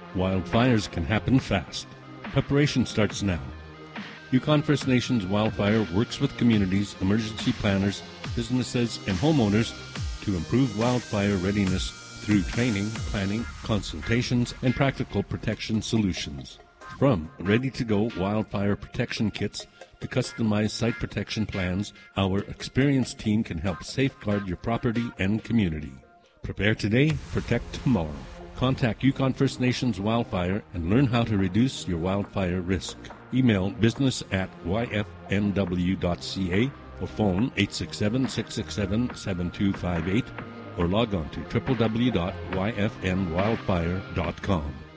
Wildfires can happen fast. Preparation starts now. Yukon First Nations Wildfire works with communities, emergency planners, businesses, and homeowners to improve wildfire readiness through training, planning, consultations, and practical protection solutions. From ready-to-go wildfire protection kits to customized site protection plans, our experienced team can help safeguard your property and community. Prepare today, protect tomorrow. Contact Yukon First Nations Wildfire and learn how to reduce your wildfire risk. Email business@yfnw.ca or phone 867-667-7258 or log on to www.yfnwildfire.com.